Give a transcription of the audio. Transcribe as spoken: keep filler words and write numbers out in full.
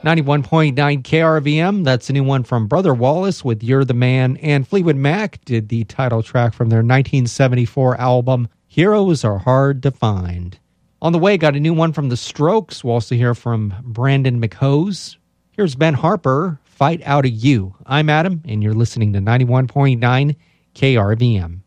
ninety-one point nine K R V M, that's a new one from Brother Wallace with You're the Man, and Fleetwood Mac did the title track from their nineteen seventy-four album, Heroes Are Hard to Find. On the way, got a new one from The Strokes. We'll also hear from Brandon McHose. Here's Ben Harper, Fight Out of You. I'm Adam, and you're listening to ninety-one point nine K R V M.